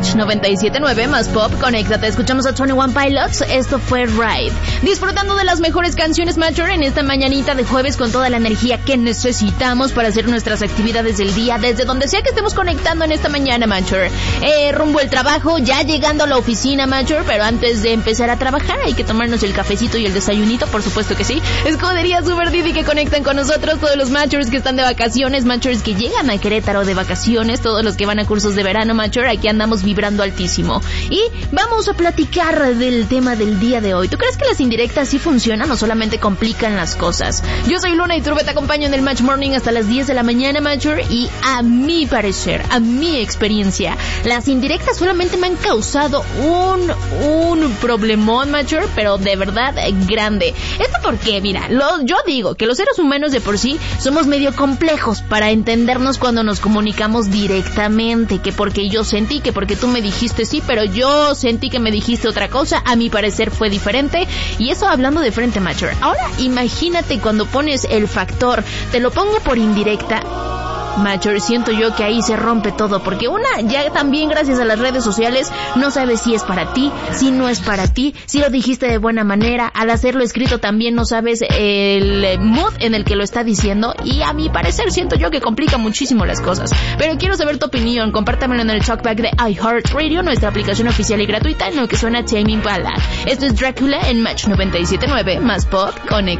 Match 97.9 más pop, conéctate. Escuchamos a 21 Pilots, esto fue Ride. Disfrutando de las mejores canciones, Matcher, en esta mañanita de jueves con toda la energía que necesitamos para hacer nuestras actividades del día, desde donde sea que estemos conectando en esta mañana, Matcher. Rumbo al trabajo, ya llegando a la oficina, Matcher, pero antes de empezar a trabajar hay que tomarnos el cafecito y el desayunito, por supuesto que sí. Escudería Super Didi que conectan con nosotros, todos los Matchers que están de vacaciones, Matchers que llegan a Querétaro de vacaciones, todos los que van a cursos de verano, Matcher, aquí andamos vibrando altísimo. Y vamos a platicar del tema del día de hoy. ¿Tú crees que las indirectas sí funcionan o solamente complican las cosas? Yo soy Luna y Turbe, te acompaño en el Match Morning hasta las 10 de la mañana, Matcher, y a mi parecer, a mi experiencia, las indirectas solamente me han causado un problemón, Matcher, pero de verdad grande. ¿Esto por qué? Mira, yo digo que los seres humanos de por sí somos medio complejos para entendernos cuando nos comunicamos directamente, que porque yo sentí, que porque tú me dijiste sí, pero yo sentí que me dijiste otra cosa, a mi parecer fue diferente, y eso hablando de frente, Matcher. Ahora, imagínate cuando pones el factor, te lo pongo por indirecta, Matcher, siento yo que ahí se rompe todo, porque ya también gracias a las redes sociales no sabes si es para ti, si no es para ti, si lo dijiste de buena manera, al hacerlo escrito también no sabes el mood en el que lo está diciendo, y a mi parecer siento yo que complica muchísimo las cosas. Pero quiero saber tu opinión, compártamelo en el talkback de iHeartRadio, nuestra aplicación oficial y gratuita en lo que suena Tame Impala. Esto es Drácula en Match 97.9 más pop, conecta.